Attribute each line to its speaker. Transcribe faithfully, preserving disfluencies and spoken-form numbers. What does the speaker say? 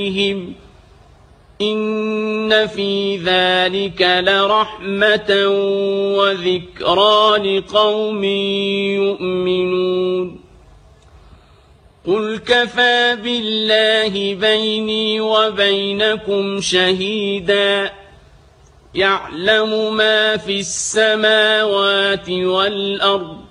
Speaker 1: بِهِمْ إِنَّ فِي ذَلِكَ لَرَحْمَةً وَذِكْرَى لِقَوْمٍ يُؤْمِنُونَ قُلْ كَفَى بِاللَّهِ بَيْنِي وَبَيْنَكُمْ شَهِيدًا يَعْلَمُ مَا فِي السَّمَاوَاتِ وَالْأَرْضِ